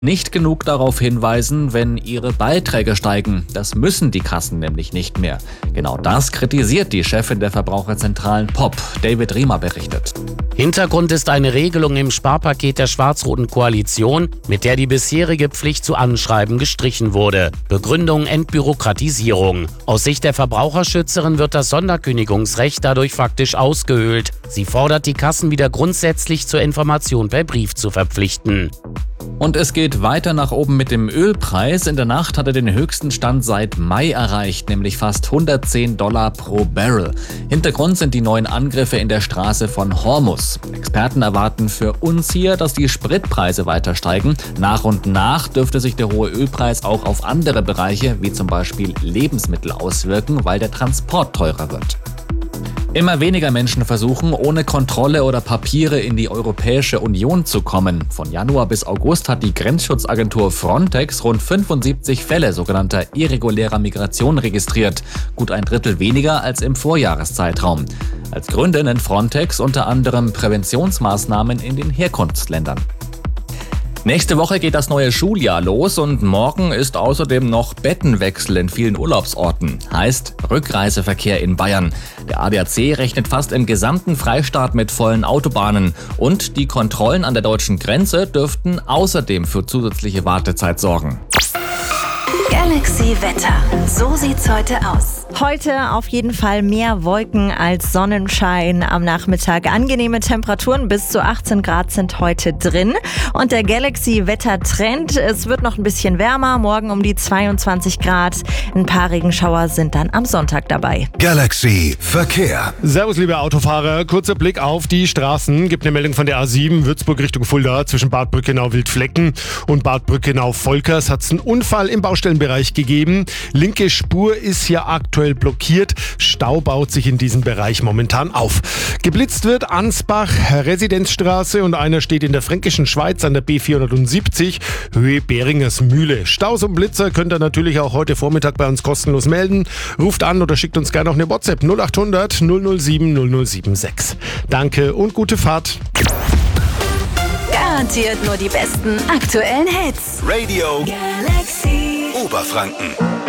nicht genug darauf hinweisen, wenn ihre Beiträge steigen. Das müssen die Kassen nämlich nicht mehr. Genau das kritisiert die Chefin der Verbraucherzentralen POP. David Riemer berichtet. Hintergrund ist eine Regelung im Sparpaket der schwarz-roten Koalition, mit der die bisherige Pflicht zu Anschreiben gestrichen wurde. Begründung: Entbürokratisierung. Aus Sicht der Verbraucherschützerin wird das Sonderkündigungsrecht dadurch faktisch ausgehöhlt. Sie fordert die Kassen wieder grundsätzlich zur Information per Brief zu verpflichten. Und es geht weiter nach oben mit dem Ölpreis. In der Nacht hat er den höchsten Stand seit Mai erreicht, nämlich fast $110 pro Barrel. Hintergrund sind die neuen Angriffe in der Straße von Hormuz. Experten erwarten für uns hier, dass die Spritpreise weiter steigen. Nach und nach dürfte sich der hohe Ölpreis auch auf andere Bereiche, wie zum Beispiel Lebensmittel, auswirken, weil der Transport teurer wird. Immer weniger Menschen versuchen, ohne Kontrolle oder Papiere in die Europäische Union zu kommen. Von Januar bis August hat die Grenzschutzagentur Frontex rund 75 Fälle sogenannter irregulärer Migration registriert. Gut ein Drittel weniger als im Vorjahreszeitraum. Als Gründe nennt Frontex unter anderem Präventionsmaßnahmen in den Herkunftsländern. Nächste Woche geht das neue Schuljahr los und morgen ist außerdem noch Bettenwechsel in vielen Urlaubsorten. Heißt Rückreiseverkehr in Bayern. Der ADAC rechnet fast im gesamten Freistaat mit vollen Autobahnen. Und die Kontrollen an der deutschen Grenze dürften außerdem für zusätzliche Wartezeit sorgen. Galaxy Wetter. So sieht's heute aus. Heute auf jeden Fall mehr Wolken als Sonnenschein am Nachmittag. Angenehme Temperaturen bis zu 18 Grad sind heute drin. Und der Galaxy-Wetter-Trend, es wird noch ein bisschen wärmer, morgen um die 22 Grad. Ein paar Regenschauer sind dann am Sonntag dabei. Galaxy Verkehr. Servus, liebe Autofahrer. Kurzer Blick auf die Straßen. Gibt eine Meldung von der A7 Würzburg Richtung Fulda zwischen Bad Brückenau-Wildflecken und Bad Brückenau-Volkers. Hat es einen Unfall im Baustellenbereich gegeben. Linke Spur ist hier aktuell blockiert. Stau baut sich in diesem Bereich momentan auf. Geblitzt wird Ansbach, Residenzstraße und einer steht in der Fränkischen Schweiz an der B470, Höhe Beringers Mühle. Staus und Blitzer könnt ihr natürlich auch heute Vormittag bei uns kostenlos melden. Ruft an oder schickt uns gerne noch eine WhatsApp 0800 007 0076. Danke und gute Fahrt. Garantiert nur die besten aktuellen Hits. Radio Galaxy Oberfranken.